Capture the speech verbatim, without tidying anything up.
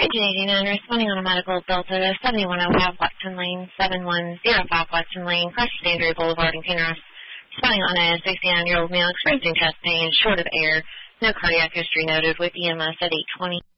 Agent eighty-nine responding on a medical Delta seventy-one oh five Watson Lane, seven one zero five Watson Lane, Crush Andrew Boulevard in Kinross. Responding on a sixty-nine-year-old male experiencing chest pain, short of air, no cardiac history noted with E M S at eight twenty.